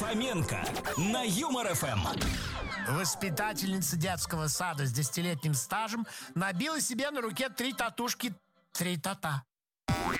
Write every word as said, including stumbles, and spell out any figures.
Фоменко на Юмор ФМ. Воспитательница детского сада с десятилетним стажем набила себе на руке три татушки три тота.